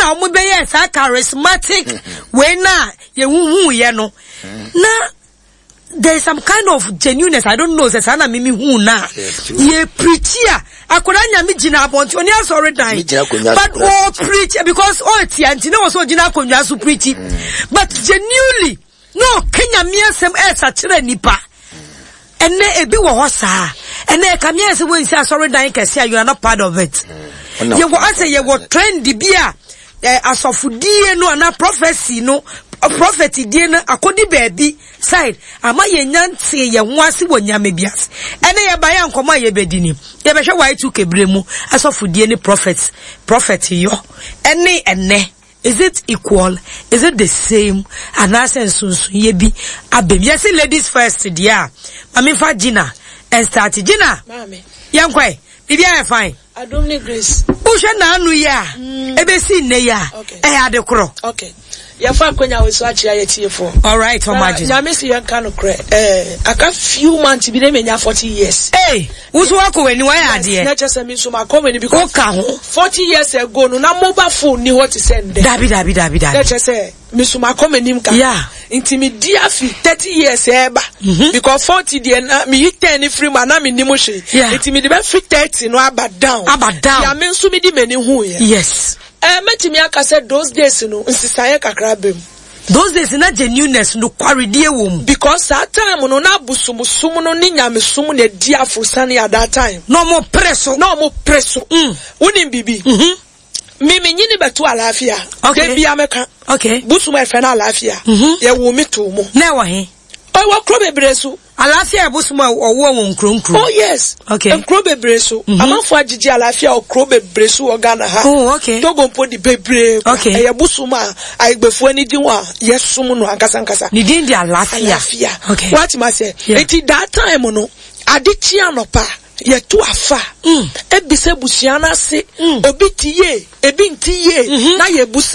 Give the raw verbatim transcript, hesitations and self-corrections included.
na omo be yes a charismatic we na ye hu ye no na there's some kind of genuineness. I don't know say sana mimi hu na ye preacher akoda nya mi gina abonti oni asori dan but oh preach because oh tianti na so gina konwa so preach but genuinely no Kenya mi asem e sa kire nipa ene ebi wo ho saa ene ka mi asem we si asori dan kese you are not part of it ye wo ase ye wo trend bia asofudie no na prophecy no prophet die na akodi baby side ama ye nyante ye ho ase wo nyame bias ene ye ba ya nkoma ye bedini ye be hwe wai tu kebremu asofudie ni prophet prophet yo ene ene is it equal? Is it the same? And I say sunsun ye bi abem ye say ladies first dia mami fa Gina and start Gina mami yankwe bibia e fine Adomni Grace ushe na anu ya ebe si ne ya eh ade kro okay ya fa kwenya we so achi ayeti for all right imagine ya mesi yan kan kre eh aka few months bi na menya forty years eh uso wako weni wa ya ade na chese mi so ma come ni because ka ho forty years ago no na mobile phone ni what send dabi dabi dabi dabi na chese mi so ma come ni mka yeah intimidia fi thirty years eba because forty dey na mi ten free man na mi ni mo hwe intimidia be free thirty no aba down aba down ya me nso mi di mani hu ye yes eh metimi aka say those days no nsisaye kakra bem those days na genuineness no kwaredie wom because that time no na busumusumu no ni nyamesum na di afrosane at that time no mo preso no mo preso mm woni bibi mhm mimi nyini beto alafia de bia meka okay busuma efe na alafia ye wo mitu mo na wo he o wo kro bebreso alafia busuma owo won kronkron oh yes okay en kro bebreso amafo agigi alafia o kro bebreso o Ghana ha oh okay togo mpo di bebre okay e busuma aigbefu ani din wa yesum no ankasa ankasa ni din di alafia okay what ma say it that time no adichi anopa ye to afa mm. Ebise busiana se mm. Obi tiye ebi ntiye mm -hmm. Na ye busa